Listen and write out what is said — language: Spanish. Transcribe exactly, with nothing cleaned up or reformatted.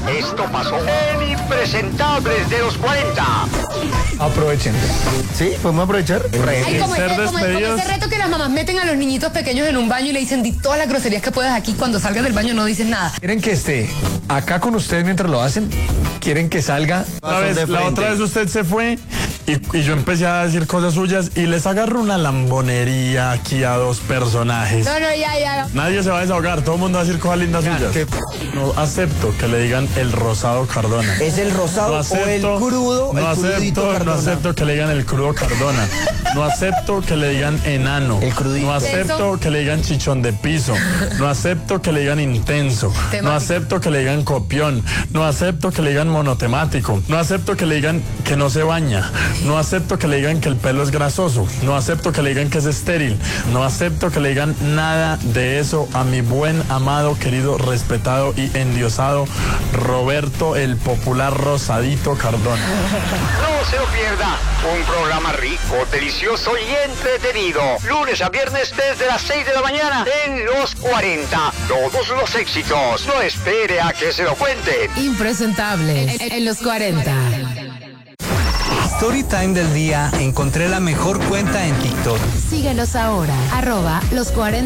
Esto pasó en Impresentables de los cuarenta. Aprovechen. ¿Sí? ¿Podemos aprovechar? Ay, como, ser ese, como, como despedidos. ese reto que las mamás meten a los niñitos pequeños en un baño y le dicen, di todas las groserías que puedas aquí, cuando salgas del baño no dices nada. ¿Quieren que esté acá con ustedes mientras lo hacen? ¿Quieren que salga? La, vez- de la frente? otra vez usted se fue y, y yo empecé a decir cosas suyas y les agarro una lambonería aquí a dos personajes. No, no, ya, ya. Nadie se va a desahogar, todo el mundo va a decir cosas lindas Ya, suyas. ¿qué? No acepto que le digan el rosado Cardona. ¿Es el rosado No acepto, o el crudo? no el crudito acepto, no Cardona? acepto que le digan el crudo Cardona. No acepto que le digan enano. El crudito. No acepto Eso. que le digan chichón de piso. No acepto que le digan intenso. No Temático. acepto que le digan copión. No acepto que le digan monotemático. No acepto que le digan que no se baña. No acepto que le digan que el pelo es grasoso. No acepto que le digan que es estéril. No acepto que le digan nada de eso a mi buen, amado, querido, respetado y endiosado Roberto, el popular Rosadito Cardona. No se lo pierda. Un programa rico, delicioso y entretenido. Lunes a viernes desde las seis de la mañana en Los cuarenta. Todos los éxitos. No espere a que se lo cuenten. Impresentables en, en los cuarenta. Storytime del día, encontré la mejor cuenta en TikTok. Síguelos ahora, arroba los cuarenta.